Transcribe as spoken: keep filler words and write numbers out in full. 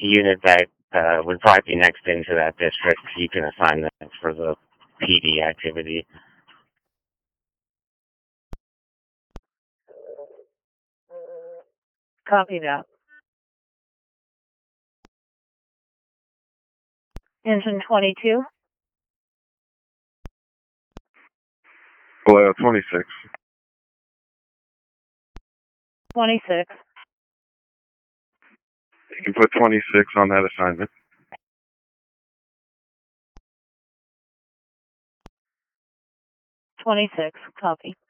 unit that uh, would probably be next into that district, you can assign that for the P D activity. Copy that. Engine twenty-two. Hello, twenty-six. twenty-six. You can put twenty-six on that assignment. twenty-six. Copy.